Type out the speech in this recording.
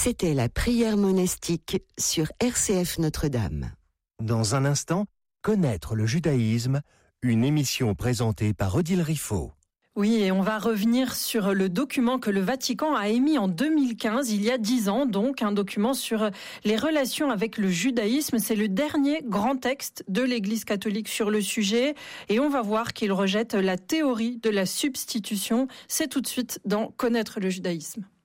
C'était la prière monastique sur RCF Notre-Dame. Dans un instant, connaître le judaïsme, une émission présentée par Odile Riffaut. Oui, et on va revenir sur le document que le Vatican a émis en 2015, il y a 10 ans, donc un document sur les relations avec le judaïsme. C'est le dernier grand texte de l'Église catholique sur le sujet, et on va voir qu'il rejette la théorie de la substitution. C'est tout de suite dans Connaître le judaïsme.